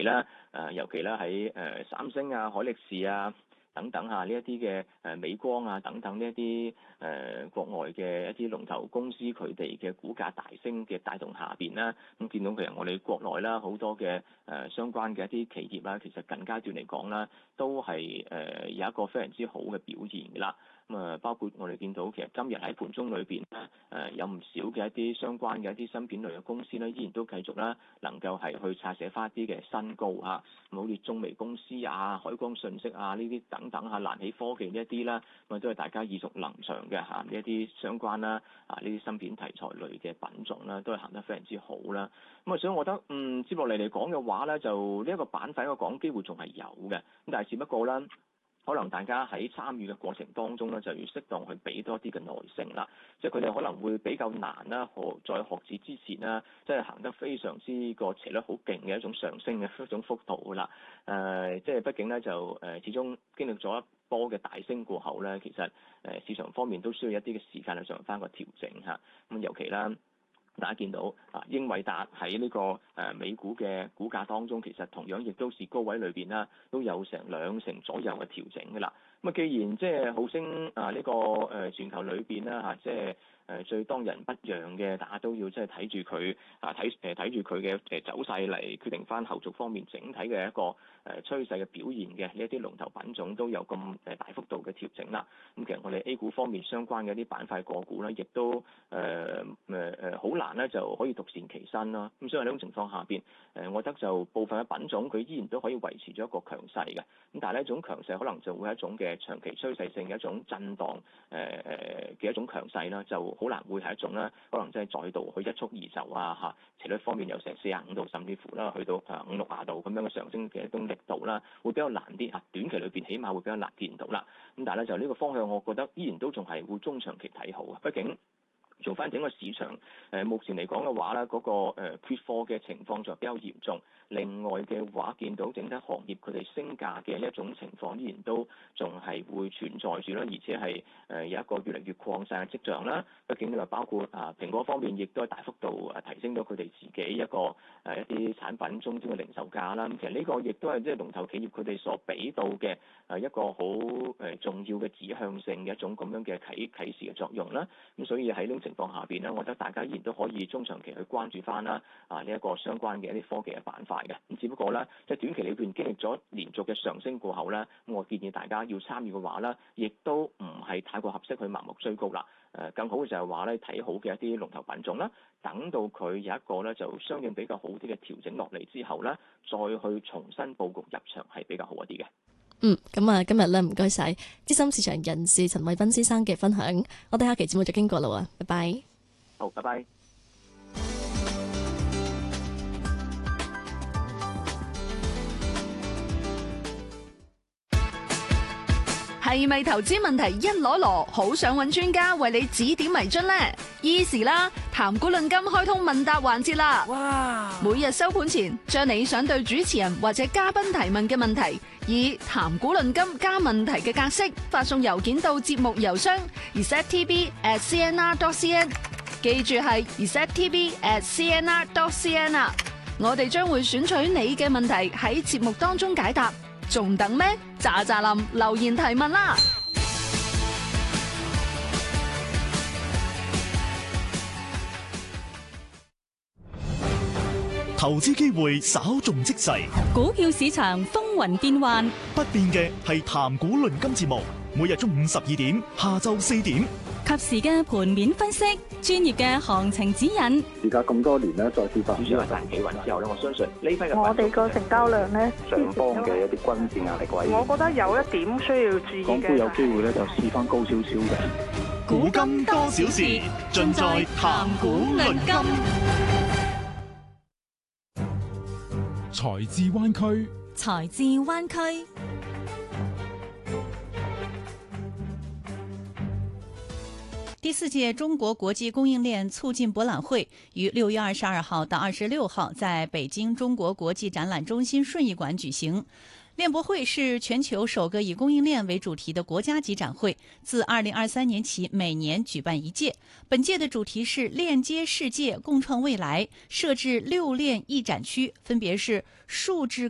啦，尤其啦喺三星啊、海力士啊等等呢一啲嘅美光啊等等呢一啲國外嘅一啲龍頭公司佢哋嘅股價大升嘅帶動下邊啦，咁見到其實我哋國內啦好多嘅相關嘅一啲企業啦，其實近階段嚟講啦，都係有一個非常之好嘅表現㗎啦。咁包括我哋見到其實今日喺盤中裏邊咧，有唔少嘅一啲相關嘅一啲芯片類嘅公司咧，依然都繼續啦，能夠係去拆寫翻一啲嘅新高嚇，好似中微公司啊、海光信息啊呢啲等等瀾起科技呢一啲啦，咁都係大家耳熟能詳嘅呢一啲相關啦呢啲芯片題材類嘅品種啦，都係行得非常之好啦。咁所以我覺得接落嚟講嘅話咧，就呢一個板塊嘅講機會仲係有嘅，咁但係只不過啦。可能大家喺參與嘅過程當中咧，就要適當去俾多啲嘅耐性啦。即係佢哋可能會比較難啦，在學指之前啦，即係行得非常之個斜率好勁嘅一種上升嘅一種幅度啦。即係畢竟咧就始終經歷咗一波嘅大升過後咧，其實市場方面都需要一啲嘅時間去進行翻個調整嚇。咁尤其啦。大家見到英偉達喺呢個美股嘅股價當中，其實同樣亦都是高位裏邊啦，都有成2成左右嘅調整㗎啦。咁啊，既然即係好升呢個全球裏邊啦即係最當仁不讓嘅，大家都要即係睇住佢睇住佢嘅走勢嚟決定翻後續方面整體嘅一個趨勢嘅表現嘅呢一啲龍頭品種都有咁大幅度嘅調整啦。咁其實我哋 A 股方面相關嘅一啲板塊個股咧，亦都好難咧就可以獨善其身啦。咁所以呢種情況下邊，我覺得就部分嘅品種佢依然都可以維持咗一個強勢嘅。咁但係呢一種強勢可能就會係一種嘅長期趨勢性嘅一種震盪嘅一種強勢啦，就好難會係一種咧，可能即係再度去一蹴而就啊斜率方面有成45度，甚至乎啦去到50-60度咁樣嘅上升嘅一種力度啦，會比較難啲短期裏邊起碼會比較難見到啦。咁但係咧就呢個方向，我覺得依然都仲係會中長期睇好啊，畢竟。做翻整個市場，目前嚟講嘅話咧，嗰個缺貨嘅情況就比較嚴重。另外嘅話，見到整體行業佢哋升價嘅一種情況，依然都仲係會存在住啦，而且係有一個越嚟越擴散嘅跡象啦。畢竟你話包括蘋果方面，亦都係大幅度提升咗佢哋自己一個一啲產品中間嘅零售價啦。其實呢個亦都係即係龍頭企業佢哋所俾到嘅一個好重要嘅指向性嘅一種咁樣嘅啟示嘅作用啦。咁所以喺呢種情況下邊咧，我覺得大家依然都可以中長期去關注翻啦呢一個相關嘅一啲科技嘅板塊嘅。咁只不過咧，即係短期裏邊經歷咗連續嘅上升過後咧，咁我建議大家要參與嘅話咧，亦都唔係太過合適去盲目追高啦。更好嘅就係話咧，睇好嘅一啲龍頭品種啦，等到佢有一個咧就相應比較好啲嘅調整落嚟之後咧，再去重新佈局入場係比較好一啲嘅。 咁啊，今日咧唔該晒資深市場人士陳偉斌先生嘅分享，我哋下期節目就經過啦喎，拜拜。 好，拜拜。 係咪投資問題一籮好想揾專家為你指點迷津呢？Easy 啦，談股論金開通問答環節啦！哇！每日收盤前，將你想對主持人或者嘉賓提問嘅問題，以談股論金加問題嘅格式發送郵件到節目郵箱 resettv@cnr.cn， 記住係 resettv@cnr.cn 啊！我哋將會選取你嘅問題喺節目當中解答。仲等咩？喳喳林留言提問啦！ 投資機會稍縱即逝， 股票市場風雲變幻， 不變嘅係談股論金節目，每日中午12點，下晝4點， 及時嘅盤面分析，專業嘅行情指引。 而家咁多年咧，再次發主要係大企穩之後咧，我相信呢批嘅我哋個成交量咧， 上方嘅一啲均線壓力位， 我覺得有一點需要注意嘅。 港股有機會咧就試翻高少少嘅。 古今多少事，盡在談股論金。 財智灣區， 財智灣區。第4屆中國國際供應鏈促進博覽會於6月22號到26號在北京中國國際展覽中心順義館舉行。鏈博會是全球首個以供應鏈為主題的國家級展會，自2023年起每年舉辦一屆。本屆的主題是鏈接世界，共創未來，設置6鏈一展區，分別是數字